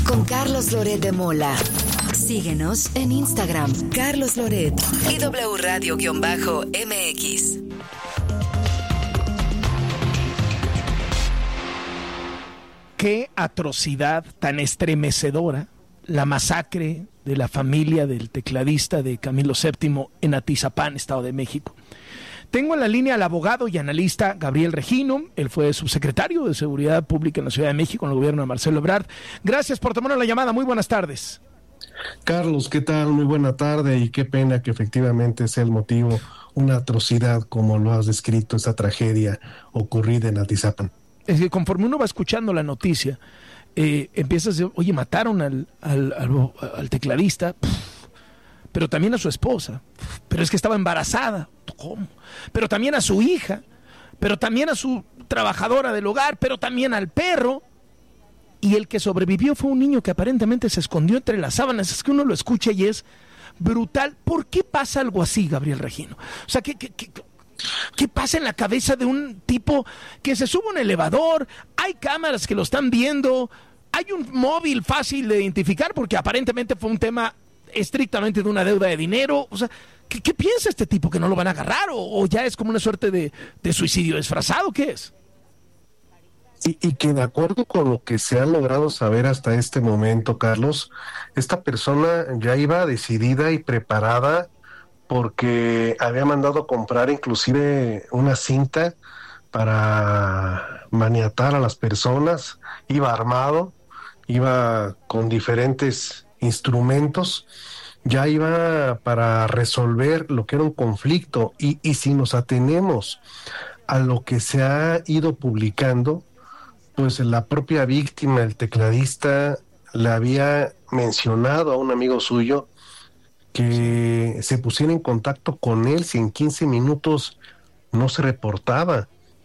con Carlos Loret de Mola. Síguenos en Instagram, Carlos Loret y W Radio-MX. Qué atrocidad tan estremecedora la masacre de la familia del tecladista de Camilo VII en Atizapán, Estado de México. Tengo en la línea al abogado y analista Gabriel Regino. Él fue subsecretario de Seguridad Pública en la Ciudad de México en el gobierno de Marcelo Ebrard. Gracias por tomar la llamada. Muy buenas tardes. Carlos, ¿qué tal? Muy buena tarde y qué pena que efectivamente sea el motivo una atrocidad como lo has descrito, esa tragedia ocurrida en Atizapán. Es que conforme uno va escuchando la noticia, empiezas a decir, oye, mataron al tecladista, pero también a su esposa, pero es que estaba embarazada, ¿cómo? Pero también a su hija, pero también a su trabajadora del hogar, pero también al perro, y el que sobrevivió fue un niño que aparentemente se escondió entre las sábanas. Es que uno lo escucha y es brutal. ¿Por qué pasa algo así, Gabriel Regino? O sea, ¿qué pasa en la cabeza de un tipo que se sube a un elevador? Hay cámaras que lo están viendo, hay un móvil fácil de identificar porque aparentemente fue un tema estrictamente de una deuda de dinero. O sea, ¿qué piensa este tipo? ¿Que no lo van a agarrar? ¿O ya es como una suerte de suicidio disfrazado? ¿Qué es? Y que de acuerdo con lo que se ha logrado saber hasta este momento, Carlos, esta persona ya iba decidida y preparada porque había mandado comprar inclusive una cinta para maniatar a las personas, iba armado, iba con diferentes instrumentos, ya iba para resolver lo que era un conflicto. Y si nos atenemos a lo que se ha ido publicando, pues la propia víctima, el tecladista, le había mencionado a un amigo suyo que se pusiera en contacto con él si en 15 minutos no se reportaba,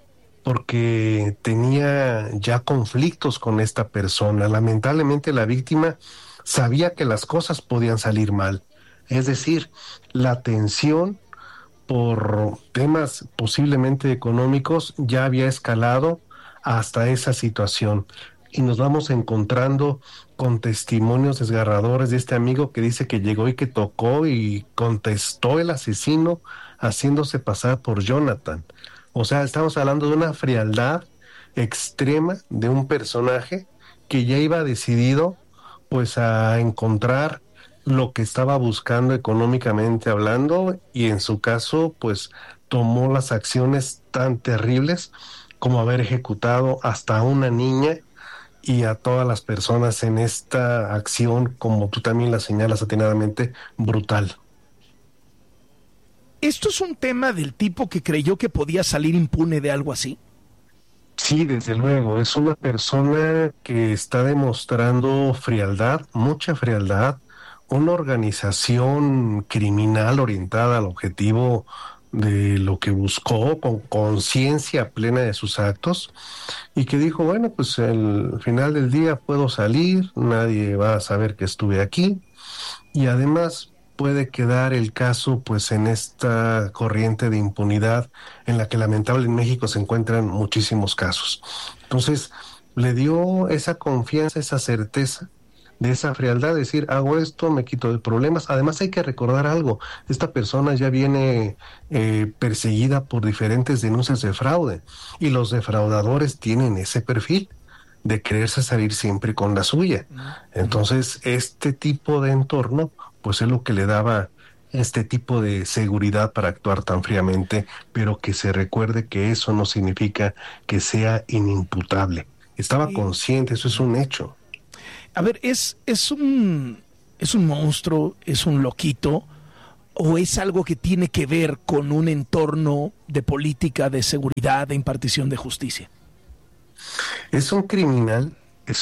porque tenía ya conflictos con esta persona. Lamentablemente la víctima sabía que las cosas podían salir mal, es decir, la tensión por temas posiblemente económicos ya había escalado hasta esa situación. Y nos vamos encontrando con testimonios desgarradores de este amigo que dice que llegó y que tocó y contestó el asesino haciéndose pasar por Jonathan. O sea, estamos hablando de una frialdad extrema de un personaje que ya iba decidido pues a encontrar lo que estaba buscando económicamente hablando, y en su caso pues tomó las acciones tan terribles como haber ejecutado hasta a una niña y a todas las personas en esta acción, como tú también la señalas atinadamente, brutal. ¿Esto es un tema del tipo que creyó que podía salir impune de algo así? Sí, desde luego, es una persona que está demostrando frialdad, mucha frialdad, una organización criminal orientada al objetivo de lo que buscó, con conciencia plena de sus actos, y que dijo, bueno, pues al final del día puedo salir, nadie va a saber que estuve aquí, y además puede quedar el caso pues en esta corriente de impunidad en la que lamentablemente en México se encuentran muchísimos casos. Entonces le dio esa confianza, esa certeza, de esa frialdad, decir, hago esto, me quito de problemas. Además hay que recordar algo, esta persona ya viene perseguida por diferentes denuncias de fraude, y los defraudadores tienen ese perfil de quererse salir siempre con la suya. Entonces este tipo de entorno pues es lo que le daba este tipo de seguridad para actuar tan fríamente, pero que se recuerde que eso no significa que sea inimputable. Estaba consciente, eso es un hecho. A ver, ¿es un monstruo, es un loquito, o es algo que tiene que ver con un entorno de política, de seguridad, de impartición de justicia? Es un criminal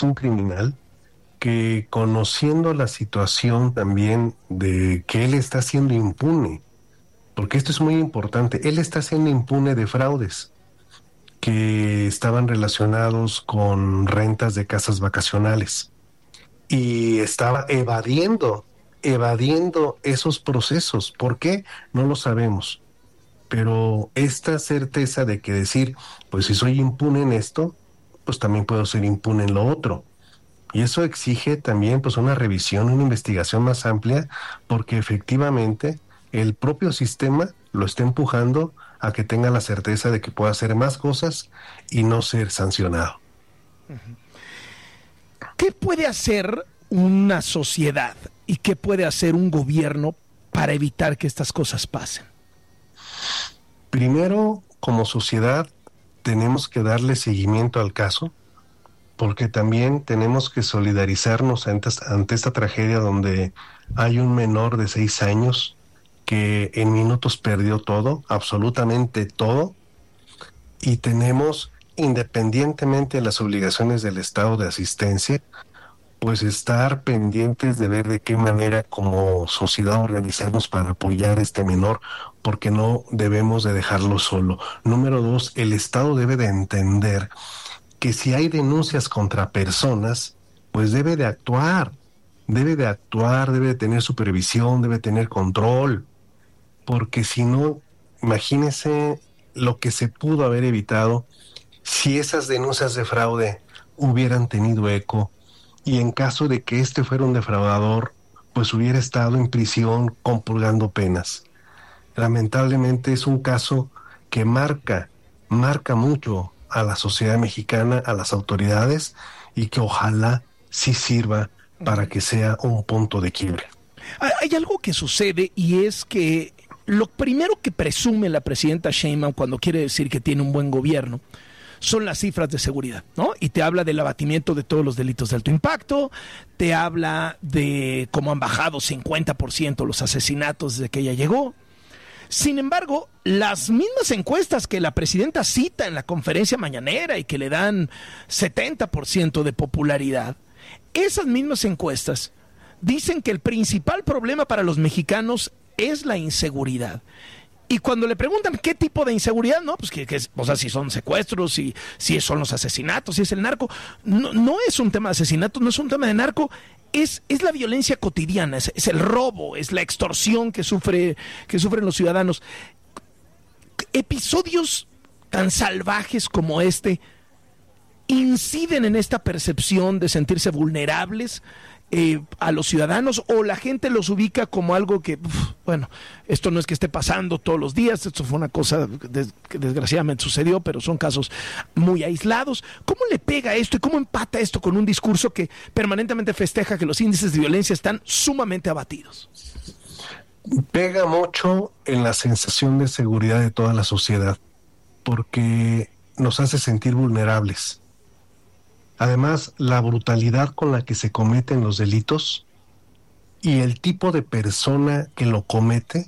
que, conociendo la situación también de que él está siendo impune, porque esto es muy importante, él está siendo impune de fraudes que estaban relacionados con rentas de casas vacacionales, y estaba evadiendo esos procesos. ¿Por qué? No lo sabemos, pero esta certeza de que decir, pues si soy impune en esto, pues también puedo ser impune en lo otro. Y eso exige también pues una revisión, una investigación más amplia, porque efectivamente el propio sistema lo está empujando a que tenga la certeza de que pueda hacer más cosas y no ser sancionado. ¿Qué puede hacer una sociedad y qué puede hacer un gobierno para evitar que estas cosas pasen? Primero, como sociedad, tenemos que darle seguimiento al caso, porque también tenemos que solidarizarnos ante esta tragedia donde hay un menor de 6 años que en minutos perdió todo, absolutamente todo, y tenemos, independientemente de las obligaciones del Estado de asistencia, pues estar pendientes de ver de qué manera como sociedad organizarnos para apoyar a este menor, porque no debemos de dejarlo solo. Número 2, el Estado debe de entender que si hay denuncias contra personas, pues debe de actuar, debe de tener supervisión, debe tener control, porque si no, imagínese lo que se pudo haber evitado si esas denuncias de fraude hubieran tenido eco y en caso de que este fuera un defraudador, pues hubiera estado en prisión compurgando penas. Lamentablemente es un caso que marca mucho a la sociedad mexicana, a las autoridades, y que ojalá sí sirva para que sea un punto de quiebre. Hay algo que sucede y es que lo primero que presume la presidenta Sheinbaum cuando quiere decir que tiene un buen gobierno son las cifras de seguridad, ¿no? Y te habla del abatimiento de todos los delitos de alto impacto, te habla de cómo han bajado 50% los asesinatos desde que ella llegó. Sin embargo, las mismas encuestas que la presidenta cita en la conferencia mañanera y que le dan 70% de popularidad, esas mismas encuestas dicen que el principal problema para los mexicanos es la inseguridad. Y cuando le preguntan qué tipo de inseguridad, no, pues o sea, si son secuestros, si son los asesinatos, si es el narco, no es un tema de asesinatos, no es un tema de narco, es la violencia cotidiana, es el robo, es la extorsión que sufren los ciudadanos. Episodios tan salvajes como este inciden en esta percepción de sentirse vulnerables a los ciudadanos, o la gente los ubica como algo que, bueno, esto no es que esté pasando todos los días, esto fue una cosa que desgraciadamente sucedió, pero son casos muy aislados. ¿Cómo le pega esto y cómo empata esto con un discurso que permanentemente festeja que los índices de violencia están sumamente abatidos? Pega mucho en la sensación de seguridad de toda la sociedad, porque nos hace sentir vulnerables. Además, la brutalidad con la que se cometen los delitos y el tipo de persona que lo comete,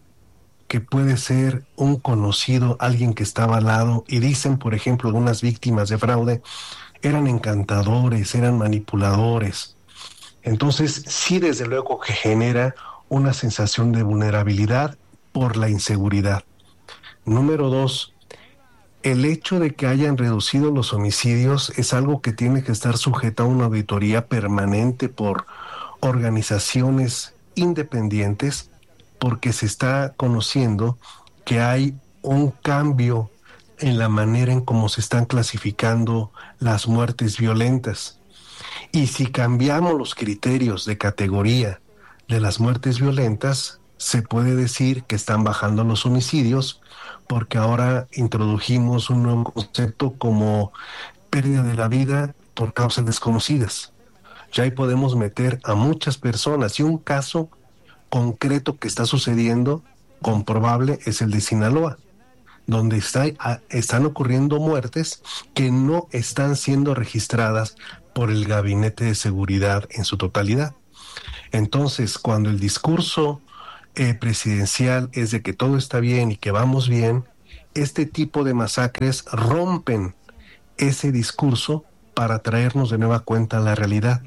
que puede ser un conocido, alguien que estaba al lado, y dicen, por ejemplo, algunas víctimas de fraude, eran encantadores, eran manipuladores. Entonces, sí, desde luego que genera una sensación de vulnerabilidad por la inseguridad. Número 2, el hecho de que hayan reducido los homicidios es algo que tiene que estar sujeto a una auditoría permanente por organizaciones independientes, porque se está conociendo que hay un cambio en la manera en cómo se están clasificando las muertes violentas. Y si cambiamos los criterios de categoría de las muertes violentas, se puede decir que están bajando los homicidios, porque ahora introdujimos un nuevo concepto como pérdida de la vida por causas desconocidas. Ya ahí podemos meter a muchas personas, y un caso concreto que está sucediendo, comprobable, es el de Sinaloa, donde están ocurriendo muertes que no están siendo registradas por el Gabinete de Seguridad en su totalidad. Entonces, cuando el discurso presidencial es de que todo está bien y que vamos bien, este tipo de masacres rompen ese discurso para traernos de nueva cuenta la realidad.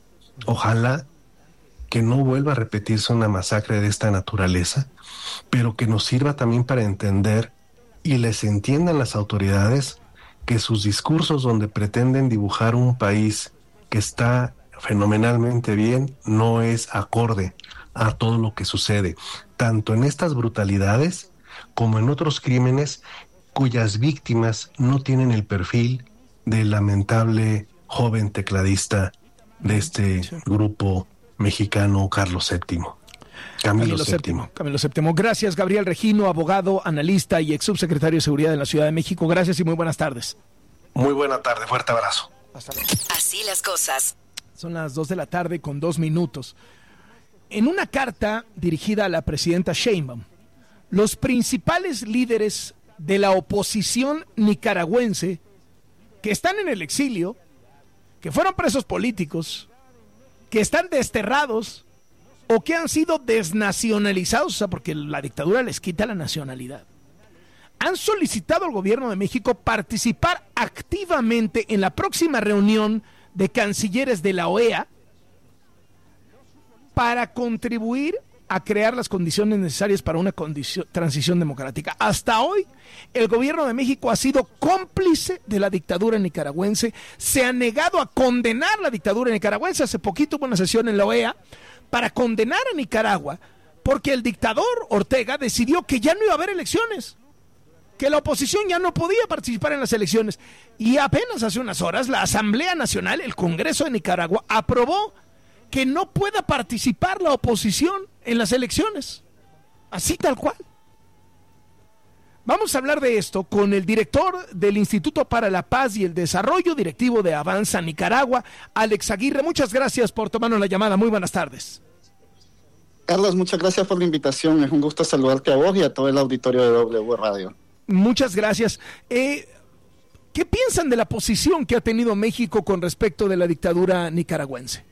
Ojalá que no vuelva a repetirse una masacre de esta naturaleza, pero que nos sirva también para entender y les entiendan las autoridades que sus discursos donde pretenden dibujar un país que está fenomenalmente bien no es acorde a todo lo que sucede, tanto en estas brutalidades como en otros crímenes cuyas víctimas no tienen el perfil del lamentable joven tecladista de este grupo mexicano Carlos VII. Camilo VII. Camilo VII. Gracias, Gabriel Regino, abogado, analista y ex subsecretario de Seguridad de la Ciudad de México. Gracias y muy buenas tardes. Muy buena tarde, fuerte abrazo. Hasta luego. Así las cosas. Son las 2:02 p.m. En una carta dirigida a la presidenta Sheinbaum, los principales líderes de la oposición nicaragüense que están en el exilio, que fueron presos políticos, que están desterrados o que han sido desnacionalizados, o sea, porque la dictadura les quita la nacionalidad, han solicitado al gobierno de México participar activamente en la próxima reunión de cancilleres de la OEA para contribuir a crear las condiciones necesarias para una transición democrática. Hasta hoy, el gobierno de México ha sido cómplice de la dictadura nicaragüense, se ha negado a condenar la dictadura nicaragüense. Hace poquito hubo una sesión en la OEA para condenar a Nicaragua, porque el dictador Ortega decidió que ya no iba a haber elecciones, que la oposición ya no podía participar en las elecciones. Y apenas hace unas horas, la Asamblea Nacional, el Congreso de Nicaragua, aprobó que no pueda participar la oposición en las elecciones. Así tal cual. Vamos a hablar de esto con el director del Instituto para la Paz y el Desarrollo, directivo de Avanza Nicaragua, Alex Aguirre. Muchas gracias por tomarnos la llamada. Muy buenas tardes. Carlos, muchas gracias por la invitación. Es un gusto saludarte a vos y a todo el auditorio de W Radio. Muchas gracias. ¿Qué piensan de la posición que ha tenido México con respecto de la dictadura nicaragüense?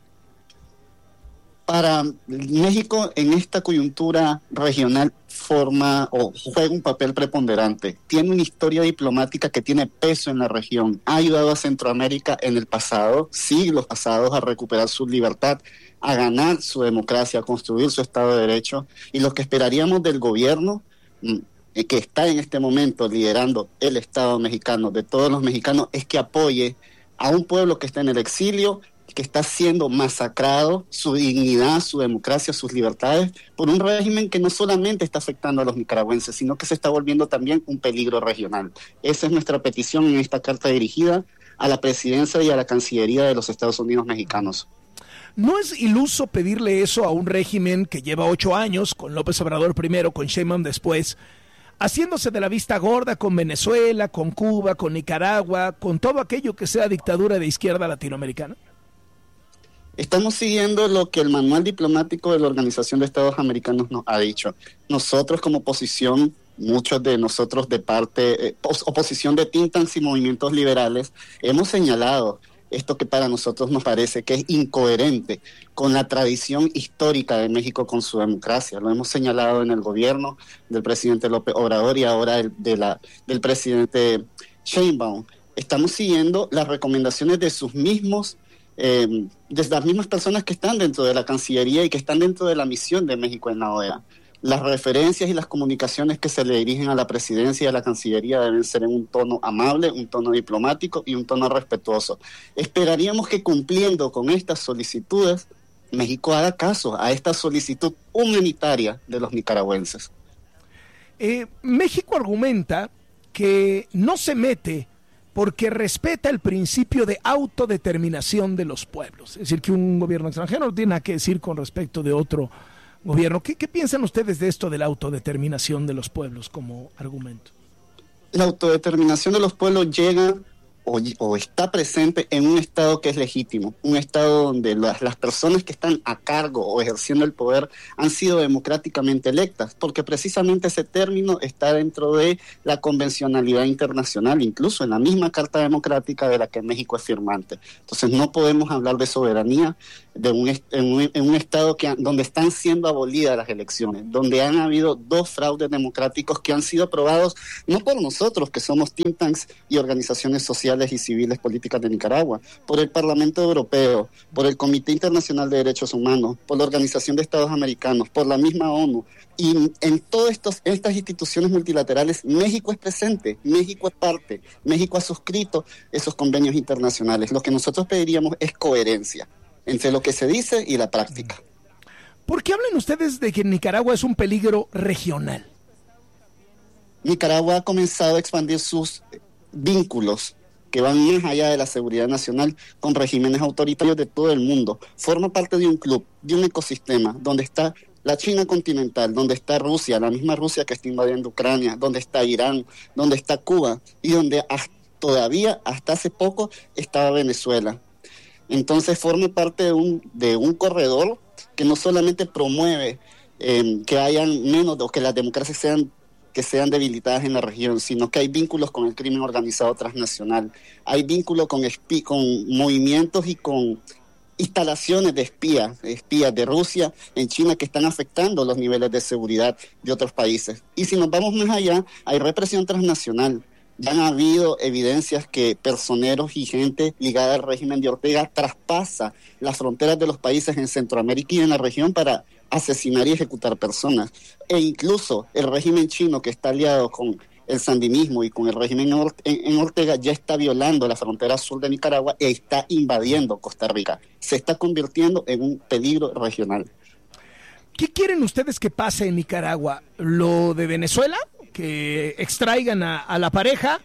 Para México, en esta coyuntura regional, forma o juega un papel preponderante. Tiene una historia diplomática que tiene peso en la región. Ha ayudado a Centroamérica en el pasado, siglos pasados, a recuperar su libertad, a ganar su democracia, a construir su Estado de Derecho. Y lo que esperaríamos del gobierno que está en este momento liderando el Estado mexicano, de todos los mexicanos, es que apoye a un pueblo que está en el exilio, que está siendo masacrado, su dignidad, su democracia, sus libertades, por un régimen que no solamente está afectando a los nicaragüenses, sino que se está volviendo también un peligro regional. Esa es nuestra petición en esta carta dirigida a la presidencia y a la Cancillería de los Estados Unidos mexicanos. ¿No es iluso pedirle eso a un régimen que lleva 8 años, con López Obrador primero, con Sheinbaum después, haciéndose de la vista gorda con Venezuela, con Cuba, con Nicaragua, con todo aquello que sea dictadura de izquierda latinoamericana? Estamos siguiendo lo que el manual diplomático de la Organización de Estados Americanos nos ha dicho. Nosotros como oposición, muchos de nosotros de parte, oposición de think tanks y movimientos liberales, hemos señalado esto que para nosotros nos parece que es incoherente con la tradición histórica de México, con su democracia. Lo hemos señalado en el gobierno del presidente López Obrador y ahora del presidente Sheinbaum. Estamos siguiendo las recomendaciones de sus mismos de las mismas personas que están dentro de la Cancillería y que están dentro de la misión de México en la OEA. Las referencias y las comunicaciones que se le dirigen a la presidencia y a la Cancillería deben ser en un tono amable, un tono diplomático y un tono respetuoso. Esperaríamos que cumpliendo con estas solicitudes, México haga caso a esta solicitud humanitaria de los nicaragüenses. México argumenta que no se mete porque respeta el principio de autodeterminación de los pueblos. Es decir, que un gobierno extranjero no tiene nada que decir con respecto de otro gobierno. ¿Qué piensan ustedes de esto de la autodeterminación de los pueblos como argumento? La autodeterminación de los pueblos llega o está presente en un Estado que es legítimo, un Estado donde las personas que están a cargo o ejerciendo el poder han sido democráticamente electas, porque precisamente ese término está dentro de la convencionalidad internacional, incluso en la misma Carta Democrática de la que México es firmante. Entonces no podemos hablar de soberanía en un Estado donde están siendo abolidas las elecciones, donde han habido 2 fraudes democráticos que han sido aprobados no por nosotros, que somos think tanks y organizaciones sociales y civiles políticas de Nicaragua, por el Parlamento Europeo, por el Comité Internacional de Derechos Humanos, por la Organización de Estados Americanos, por la misma ONU. Y en todas estas instituciones multilaterales México es presente, México es parte, México ha suscrito esos convenios internacionales. Lo que nosotros pediríamos es coherencia entre lo que se dice y la práctica. ¿Por qué hablan ustedes de que Nicaragua es un peligro regional? Nicaragua ha comenzado a expandir sus vínculos que van más allá de la seguridad nacional con regímenes autoritarios de todo el mundo. Forma parte de un club, de un ecosistema, donde está la China continental, donde está Rusia, la misma Rusia que está invadiendo Ucrania, donde está Irán, donde está Cuba y donde todavía hasta hace poco estaba Venezuela. Entonces forma parte de un corredor que no solamente promueve que hayan menos o que las democracias sean debilitadas en la región, sino que hay vínculos con el crimen organizado transnacional, hay vínculos con movimientos y con instalaciones de espías de Rusia en China que están afectando los niveles de seguridad de otros países. Y si nos vamos más allá, hay represión transnacional. Ya han habido evidencias que personeros y gente ligada al régimen de Ortega traspasa las fronteras de los países en Centroamérica y en la región para asesinar y ejecutar personas. E incluso el régimen chino, que está aliado con el sandinismo y con el régimen en Ortega, ya está violando la frontera sur de Nicaragua e está invadiendo Costa Rica. Se está convirtiendo en un peligro regional. ¿Qué quieren ustedes que pase en Nicaragua? ¿Lo de Venezuela? ¿Que extraigan a la pareja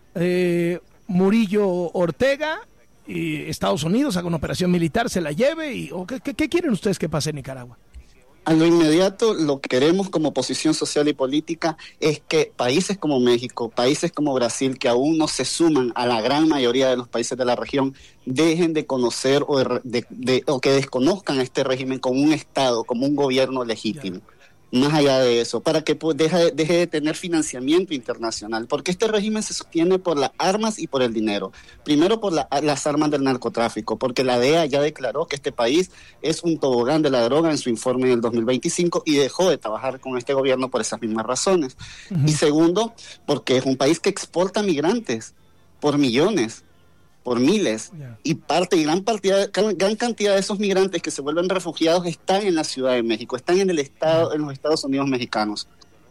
Murillo Ortega y Estados Unidos haga una operación militar, se la lleve? ¿O qué quieren ustedes que pase en Nicaragua? A lo inmediato, lo que queremos como oposición social y política es que países como México, países como Brasil, que aún no se suman a la gran mayoría de los países de la región, dejen de conocer o que desconozcan a este régimen como un Estado, como un gobierno legítimo. Más allá de eso, para que deje de tener financiamiento internacional, porque este régimen se sostiene por las armas y por el dinero. Primero por las armas del narcotráfico, porque la DEA ya declaró que este país es un tobogán de la droga en su informe del 2025 y dejó de trabajar con este gobierno por esas mismas razones. Uh-huh. Y segundo, porque es un país que exporta migrantes por millones, por miles, y gran cantidad de esos migrantes que se vuelven refugiados están en la Ciudad de México, están en los Estados Unidos mexicanos.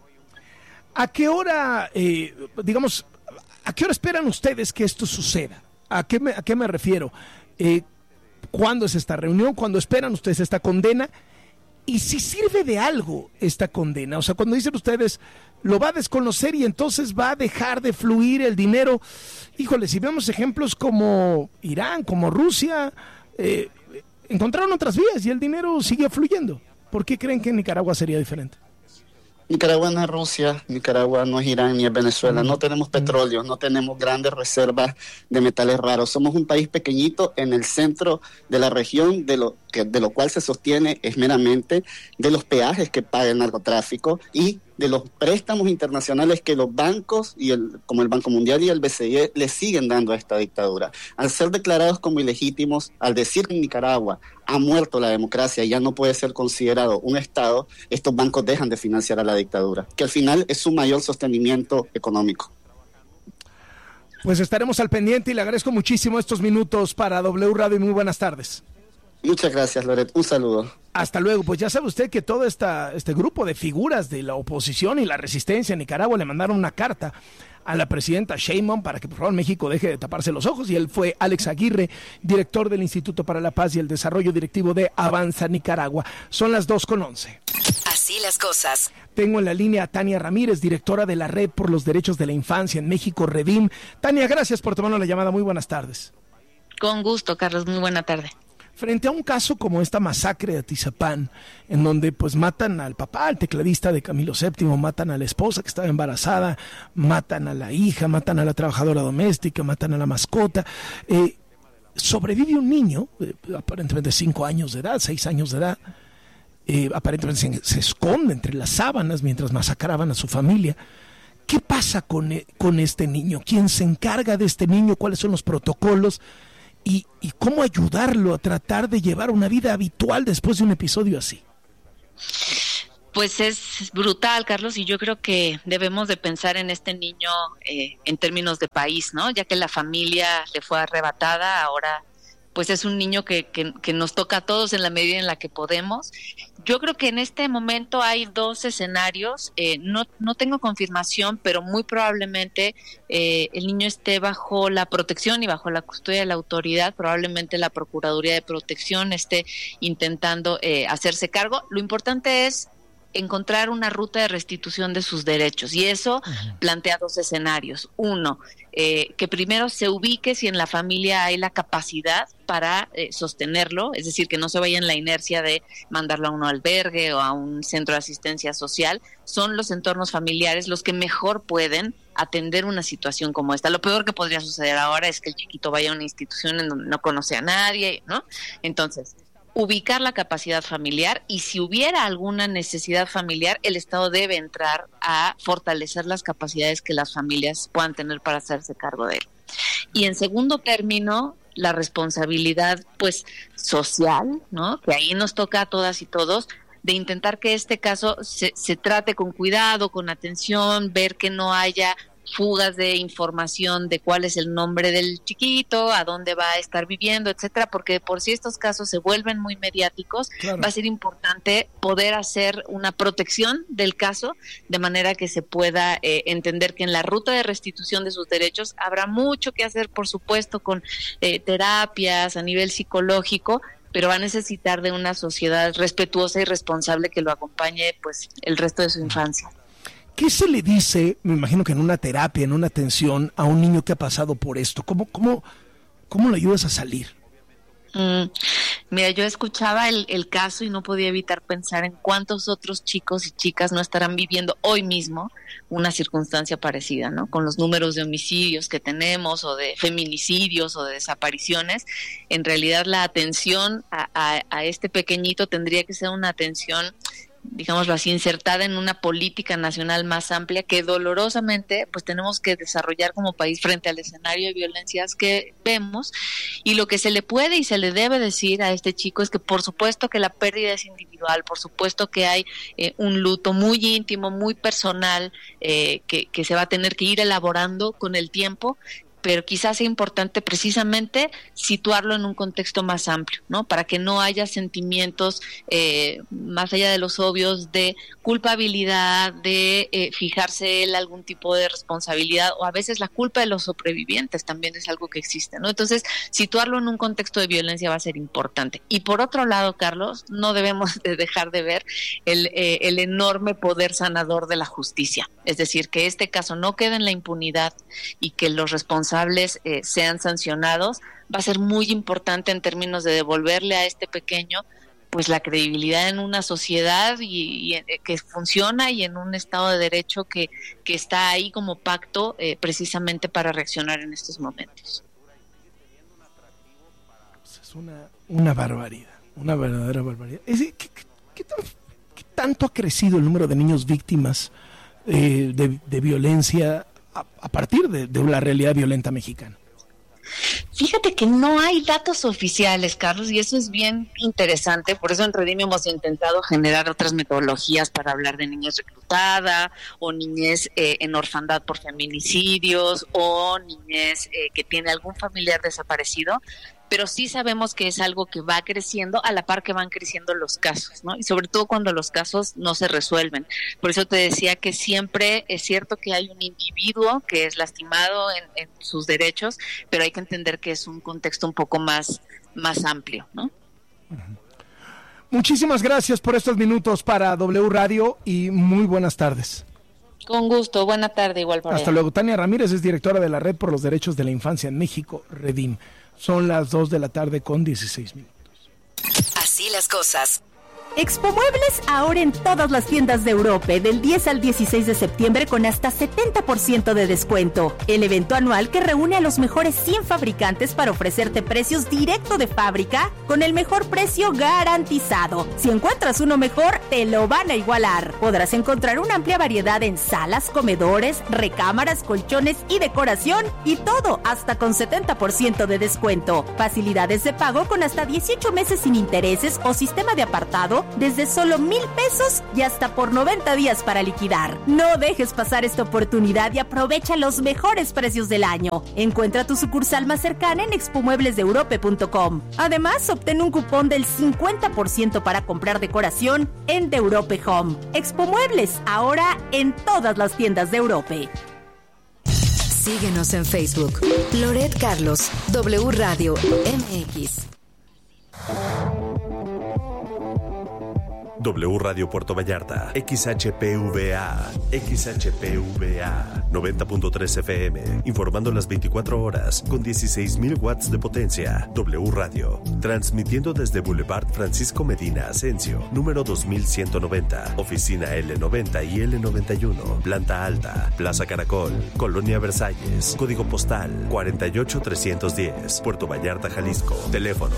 ¿A qué hora, a qué hora esperan ustedes que esto suceda? ¿A qué me refiero? ¿Cuándo es esta reunión? ¿Cuándo esperan ustedes esta condena? Y si sirve de algo esta condena, o sea, cuando dicen ustedes lo va a desconocer y entonces va a dejar de fluir el dinero. Híjole, si vemos ejemplos como Irán, como Rusia, encontraron otras vías y el dinero sigue fluyendo. ¿Por qué creen que en Nicaragua sería diferente? Nicaragua no es Rusia, Nicaragua no es Irán ni es Venezuela, no tenemos petróleo, no tenemos grandes reservas de metales raros, somos un país pequeñito en el centro de la región, de lo cual se sostiene es meramente de los peajes que paga el narcotráfico y de los préstamos internacionales que los bancos como el Banco Mundial y el BCE le siguen dando a esta dictadura. Al ser declarados como ilegítimos, al decir que en Nicaragua ha muerto la democracia y ya no puede ser considerado un Estado, estos bancos dejan de financiar a la dictadura, que al final es su mayor sostenimiento económico. Pues estaremos al pendiente y le agradezco muchísimo estos minutos para W Radio y muy buenas tardes. Muchas gracias, Loret. Un saludo. Hasta luego. Pues ya sabe usted que todo este grupo de figuras de la oposición y la resistencia en Nicaragua le mandaron una carta a la presidenta Sheinbaum para que por favor México deje de taparse los ojos, y él fue Alex Aguirre, director del Instituto para la Paz y el Desarrollo directivo de Avanza Nicaragua. Son las 2:11. Así las cosas. Tengo en la línea a Tania Ramírez, directora de la Red por los Derechos de la Infancia en México, Redim. Tania, gracias por tomarnos la llamada. Muy buenas tardes. Con gusto, Carlos. Muy buena tarde. Frente a un caso como esta masacre de Atizapán, en donde pues matan al papá, al tecladista de Camilo VII, matan a la esposa que estaba embarazada, matan a la hija, matan a la trabajadora doméstica, matan a la mascota, sobrevive un niño, aparentemente 5 años de edad, 6 años de edad, aparentemente se esconde entre las sábanas mientras masacraban a su familia. ¿Qué pasa con este niño? ¿Quién se encarga de este niño? ¿Cuáles son los protocolos? ¿Y cómo ayudarlo a tratar de llevar una vida habitual después de un episodio así? Pues es brutal, Carlos, y yo creo que debemos de pensar en este niño en términos de país, ¿no? Ya que la familia le fue arrebatada, ahora pues es un niño que nos toca a todos en la medida en la que podemos. Yo creo que en este momento hay 2 escenarios, no tengo confirmación, pero muy probablemente el niño esté bajo la protección y bajo la custodia de la autoridad, probablemente la Procuraduría de Protección esté intentando hacerse cargo. Lo importante es encontrar una ruta de restitución de sus derechos. Y eso plantea dos escenarios. Uno, que primero se ubique si en la familia hay la capacidad para sostenerlo, es decir, que no se vaya en la inercia de mandarlo a un albergue o a un centro de asistencia social. Son los entornos familiares los que mejor pueden atender una situación como esta. Lo peor que podría suceder ahora es que el chiquito vaya a una institución en donde no conoce a nadie, ¿no? Entonces, ubicar la capacidad familiar, y si hubiera alguna necesidad familiar, el Estado debe entrar a fortalecer las capacidades que las familias puedan tener para hacerse cargo de él. Y en segundo término, la responsabilidad pues social, ¿no? Que ahí nos toca a todas y todos, de intentar que este caso se trate con cuidado, con atención, ver que no haya fugas de información de cuál es el nombre del chiquito, a dónde va a estar viviendo, etcétera, porque por si estos casos se vuelven muy mediáticos, claro, va a ser importante poder hacer una protección del caso, de manera que se pueda entender que en la ruta de restitución de sus derechos habrá mucho que hacer, por supuesto, con terapias a nivel psicológico, pero va a necesitar de una sociedad respetuosa y responsable que lo acompañe pues el resto de su infancia. ¿Qué se le dice, me imagino que en una terapia, en una atención, a un niño que ha pasado por esto? ¿Cómo le ayudas a salir? Mira, yo escuchaba el caso y no podía evitar pensar en cuántos otros chicos y chicas no estarán viviendo hoy mismo una circunstancia parecida, ¿no? Con los números de homicidios que tenemos, o de feminicidios, o de desapariciones. En realidad la atención a este pequeñito tendría que ser una atención, digámoslo así, insertada en una política nacional más amplia que dolorosamente pues tenemos que desarrollar como país frente al escenario de violencias que vemos. Y lo que se le puede y se le debe decir a este chico es que por supuesto que la pérdida es individual, por supuesto que hay un luto muy íntimo, muy personal, que se va a tener que ir elaborando con el tiempo, pero quizás sea importante precisamente situarlo en un contexto más amplio, ¿no? Para que no haya sentimientos más allá de los obvios de culpabilidad, de fijarse él algún tipo de responsabilidad, o a veces la culpa de los sobrevivientes también es algo que existe, ¿no? Entonces, situarlo en un contexto de violencia va a ser importante. Y por otro lado, Carlos, no debemos de dejar de ver el enorme poder sanador de la justicia. Es decir, que este caso no quede en la impunidad y que los responsables sean sancionados, va a ser muy importante en términos de devolverle a este pequeño pues la credibilidad en una sociedad y que funciona, y en un Estado de Derecho que está ahí como pacto precisamente para reaccionar en estos momentos. Es una barbaridad, una verdadera barbaridad. ¿Qué tanto ha crecido el número de niños víctimas de violencia a partir de la realidad violenta mexicana? Fíjate que no hay datos oficiales, Carlos, y eso es bien interesante. Por eso en Redim hemos intentado generar otras metodologías para hablar de niñez reclutada, o niñez en orfandad por feminicidios, o niñez que tiene algún familiar desaparecido. Pero sí sabemos que es algo que va creciendo a la par que van creciendo los casos, ¿no? Y sobre todo cuando los casos no se resuelven. Por eso te decía que siempre es cierto que hay un individuo que es lastimado en sus derechos, pero hay que entender que es un contexto un poco más amplio, ¿no? Muchísimas gracias por estos minutos para W Radio y muy buenas tardes. Con gusto, buena tarde igual para Hasta luego. Tania Ramírez es directora de la Red por los Derechos de la Infancia en México, Redim. Son las 2:16 p.m. Así las cosas. Expo Muebles ahora en todas las tiendas de Europa, del 10 al 16 de septiembre con hasta 70% de descuento. El evento anual que reúne a los mejores 100 fabricantes para ofrecerte precios directo de fábrica con el mejor precio garantizado. Si encuentras uno mejor, te lo van a igualar. Podrás encontrar una amplia variedad en salas, comedores, recámaras, colchones y decoración, y todo hasta con 70% de descuento. Facilidades de pago con hasta 18 meses sin intereses o sistema de apartado desde solo 1,000 pesos y hasta por 90 días para liquidar. No dejes pasar esta oportunidad y aprovecha los mejores precios del año. Encuentra tu sucursal más cercana en expomueblesdeeurope.com. Además, obtén un cupón del 50% para comprar decoración en The Europe Home. Expo Muebles, ahora en todas las tiendas de Europe. Síguenos en Facebook. Loret Carlos, W Radio MX. W Radio Puerto Vallarta, XHPVA 90.3 FM, informando las 24 horas con 16,000 watts de potencia. W Radio, transmitiendo desde Boulevard Francisco Medina Asensio, número 2190, oficina L90 y L91, planta alta, Plaza Caracol, Colonia Versalles, código postal 48310, Puerto Vallarta, Jalisco. Teléfono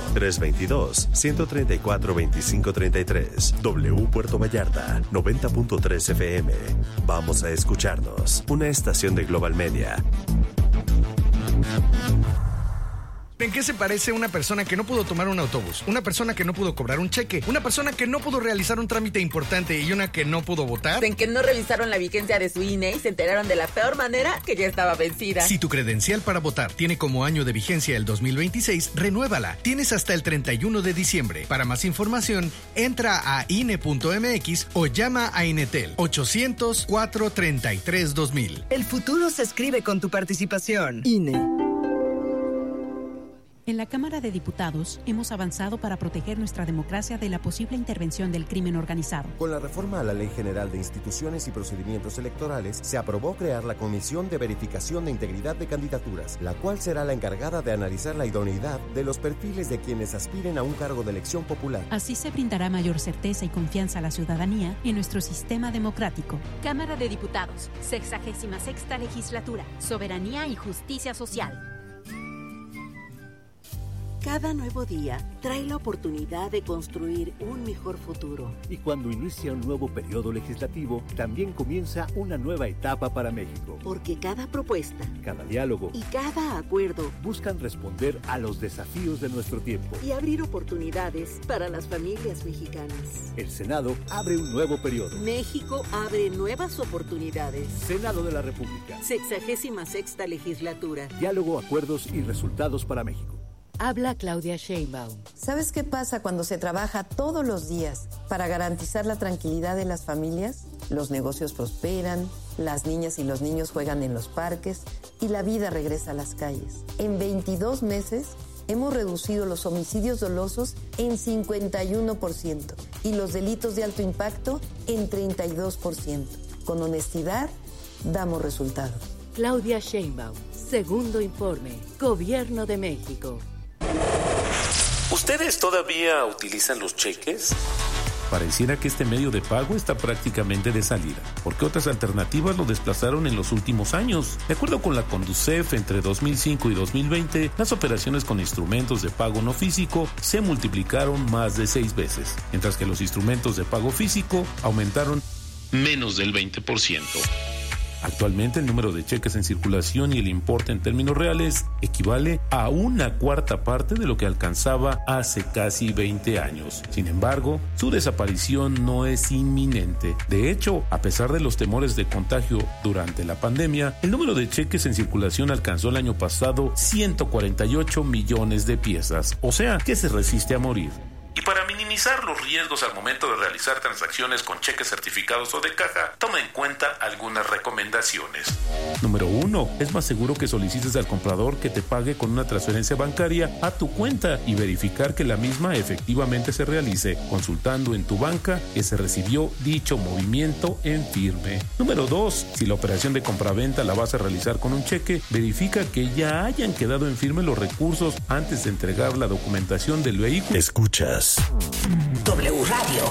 322-134-2533. W Puerto Vallarta, 90.3 FM. Vamos a escucharnos. Una estación de Global Media. ¿En qué se parece una persona que no pudo tomar un autobús? Una persona que no pudo cobrar un cheque, una persona que no pudo realizar un trámite importante y una que no pudo votar. En que no revisaron la vigencia de su INE y se enteraron de la peor manera que ya estaba vencida. Si tu credencial para votar tiene como año de vigencia el 2026, renuévala. Tienes hasta el 31 de diciembre. Para más información, entra a INE.mx o llama a Inetel 800-433-2000. El futuro se escribe con tu participación. INE. En la Cámara de Diputados hemos avanzado para proteger nuestra democracia de la posible intervención del crimen organizado. Con la reforma a la Ley General de Instituciones y Procedimientos Electorales, se aprobó crear la Comisión de Verificación de Integridad de Candidaturas, la cual será la encargada de analizar la idoneidad de los perfiles de quienes aspiren a un cargo de elección popular. Así se brindará mayor certeza y confianza a la ciudadanía en nuestro sistema democrático. Cámara de Diputados, 66ª Legislatura, Soberanía y Justicia Social. Cada nuevo día trae la oportunidad de construir un mejor futuro. Y cuando inicia un nuevo periodo legislativo, también comienza una nueva etapa para México. Porque cada propuesta, cada diálogo y cada acuerdo buscan responder a los desafíos de nuestro tiempo y abrir oportunidades para las familias mexicanas. El Senado abre un nuevo periodo. México abre nuevas oportunidades. Senado de la República. 66ª Legislatura. Diálogo, acuerdos y resultados para México. Habla Claudia Sheinbaum. ¿Sabes qué pasa cuando se trabaja todos los días para garantizar la tranquilidad de las familias? Los negocios prosperan, las niñas y los niños juegan en los parques y la vida regresa a las calles. En 22 meses hemos reducido los homicidios dolosos en 51% y los delitos de alto impacto en 32%. Con honestidad, damos resultados. Claudia Sheinbaum, segundo informe, Gobierno de México. ¿Ustedes todavía utilizan los cheques? Pareciera que este medio de pago está prácticamente de salida, porque otras alternativas lo desplazaron en los últimos años. De acuerdo con la Conducef, entre 2005 y 2020, las operaciones con instrumentos de pago no físico se multiplicaron más de 6 veces, mientras que los instrumentos de pago físico aumentaron menos del 20%. Actualmente el número de cheques en circulación y el importe en términos reales equivale a 1/4 parte de lo que alcanzaba hace casi 20 años. Sin embargo, su desaparición no es inminente. De hecho, a pesar de los temores de contagio durante la pandemia, el número de cheques en circulación alcanzó el año pasado 148 millones de piezas, o sea, que se resiste a morir. Y para minimizar los riesgos al momento de realizar transacciones con cheques certificados o de caja, toma en cuenta algunas recomendaciones. Número 1. Es más seguro que solicites al comprador que te pague con una transferencia bancaria a tu cuenta y verificar que la misma efectivamente se realice, consultando en tu banca que se recibió dicho movimiento en firme. Número 2. Si la operación de compraventa la vas a realizar con un cheque, verifica que ya hayan quedado en firme los recursos antes de entregar la documentación del vehículo. Escuchas W Radio.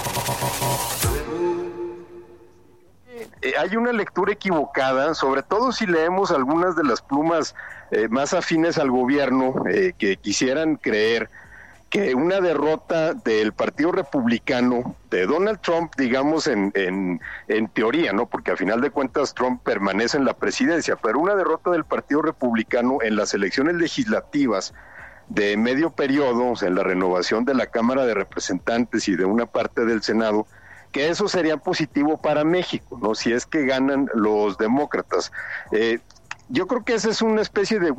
Hay una lectura equivocada, sobre todo si leemos algunas de las plumas más afines al gobierno que quisieran creer que una derrota del Partido Republicano, de Donald Trump, digamos en teoría, ¿no? Porque a final de cuentas Trump permanece en la presidencia, pero una derrota del Partido Republicano en las elecciones legislativas de medio periodo, o sea, en la renovación de la Cámara de Representantes y de una parte del Senado, que eso sería positivo para México, ¿no? Si es que ganan los demócratas. Yo creo que esa es una especie de